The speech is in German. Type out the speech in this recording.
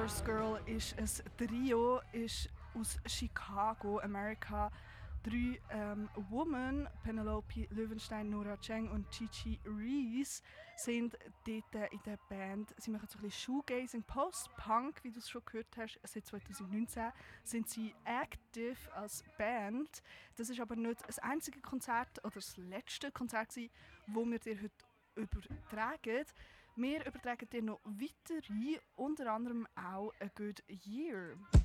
Horse Girl ist ein Trio, ist aus Chicago, Amerika. 3 Women, Penelope Löwenstein, Nora Cheng und Chichi Reese, sind dort in der Band. Sie machen so ein bisschen Shoegazing, Post-Punk, wie du es schon gehört hast. Seit 2019 sind sie active als Band. Das ist aber nicht das einzige Konzert oder das letzte Konzert, das wir dir heute übertragen. Wir übertragen dir noch weitere, unter anderem auch A Good Year.